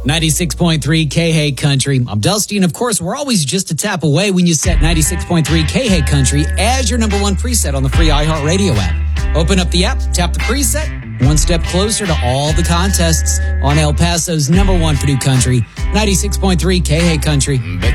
96.3 K-Hey Country. I'm Dusty, and of course, we're always just a tap away when you set 96.3 K-Hey Country as your number one preset on the free iHeartRadio app. Open up the app, tap the preset, one step closer to all the contests on El Paso's number one for new country, 96.3 K-Hey Country.